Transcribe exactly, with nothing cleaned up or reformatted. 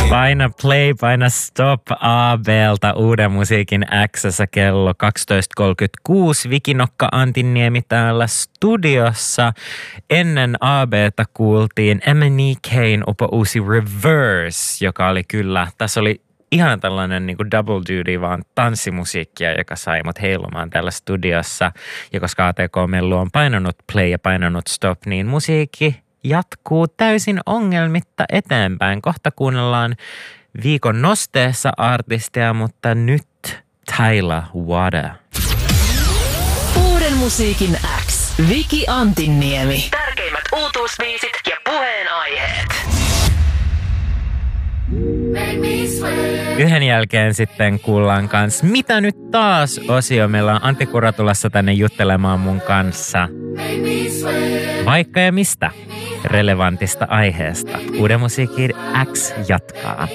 Paina play, paina stop A B:lta Uuden musiikin X:ssä kello kaksitoista kolmekymmentäkuusi. Vikinokka Antiniemi täällä studiossa. Ennen A B:tä kuultiin M and E K:n upo uusi Reverse, joka oli kyllä, tässä oli ihan tällainen niin kuin double duty, vaan tanssimusiikkia, joka sai mut heilumaan täällä studiossa. Ja koska A T K-mellu on painanut play ja painanut stop, niin musiikki jatkuu täysin ongelmitta eteenpäin. Kohta kuunnellaan viikon nosteessa artistia, mutta nyt Tyler Water. Uuden musiikin X. Viki Antiniemi. Tärkeimmät uutuusbiisit ja puheenaiheet. Yhden jälkeen sitten kuullaan kanssa Mitä nyt taas -osio. Meillä on Antti Kura tulossa tänne juttelemaan mun kanssa vaikka ja mistä relevantista aiheesta. Uuden musiikin X jatkaa.